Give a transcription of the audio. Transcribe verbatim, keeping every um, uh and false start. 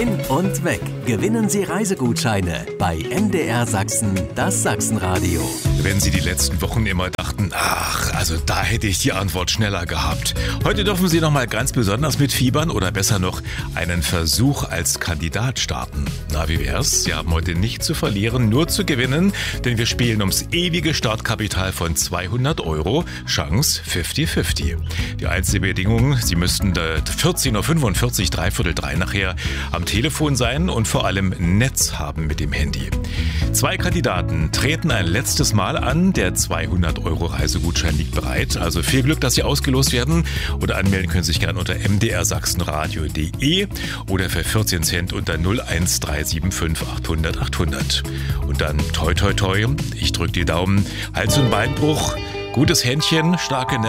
Hin und weg. Gewinnen Sie Reisegutscheine bei M D R Sachsen, das Sachsenradio. Wenn Sie die letzten Wochen immer dachten, ach, also da hätte ich die Antwort schneller gehabt. Heute dürfen Sie noch mal ganz besonders mitfiebern oder besser noch einen Versuch als Kandidat starten. Na, wie wär's? Sie haben heute nichts zu verlieren, nur zu gewinnen, denn wir spielen ums ewige Startkapital von zweihundert Euro, Chance fünfzig fünfzig. Die einzige Bedingung, Sie müssten vierzehn Uhr fünfundvierzig, dreiviertel drei nachher am Telefon sein und vor allem Netz haben mit dem Handy. Zwei Kandidaten treten ein letztes Mal an. Der zweihundert Euro Reisegutschein liegt bereit. Also viel Glück, dass Sie ausgelost werden. Oder anmelden können Sie sich gerne unter m d r sachsenradio punkt d e oder für vierzehn Cent unter null eins drei sieben fünf achthundert achthundert. Und dann toi toi toi. Ich drücke die Daumen. Hals- und Beinbruch. Gutes Händchen, starke Nerven.